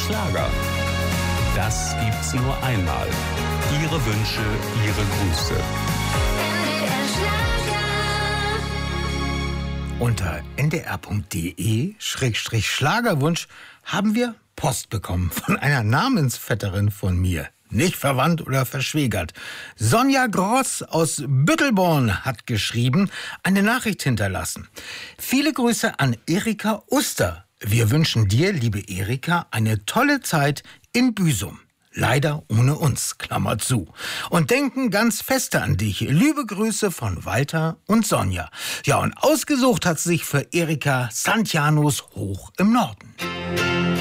Schlager. Das gibt's nur einmal. Ihre Wünsche, Ihre Grüße. Unter ndr.de/Schlagerwunsch haben wir Post bekommen von einer Namensvetterin von mir. Nicht verwandt oder verschwägert. Sonja Gross aus Büttelborn hat geschrieben, eine Nachricht hinterlassen. Viele Grüße an Erika Uster. Wir wünschen dir, liebe Erika, eine tolle Zeit in Büsum. Leider ohne uns, Klammer zu. Und denken ganz feste an dich. Liebe Grüße von Walter und Sonja. Ja, und ausgesucht hat sich für Erika Santianos Hoch im Norden.